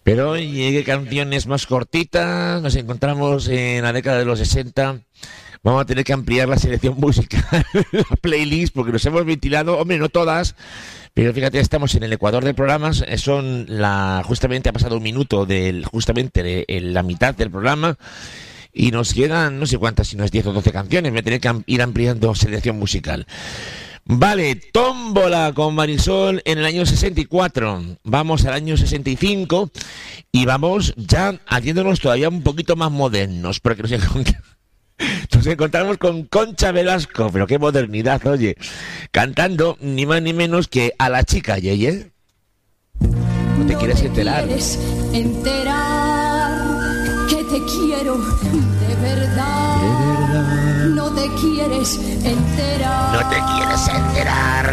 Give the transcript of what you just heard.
Pero hoy canciones más cortitas, nos encontramos en la década de los 60. Vamos a tener que ampliar la selección musical, la playlist, porque nos hemos ventilado, hombre, no todas, pero fíjate, estamos en el ecuador de programas, justamente ha pasado un minuto justamente la mitad del programa, y nos quedan no sé cuántas, si no es 10 o 12 canciones, me tendré que ir ampliando selección musical. Vale, tómbola con Marisol en el año 64, vamos al año 65 y vamos ya haciéndonos todavía un poquito más modernos, porque nos encontramos con Concha Velasco, pero qué modernidad, oye, cantando ni más ni menos que a la chica Yeye. No te quieres enterar. ¿Quieres enterar que te quiero de verdad? No te quieres enterar. No te quieres enterar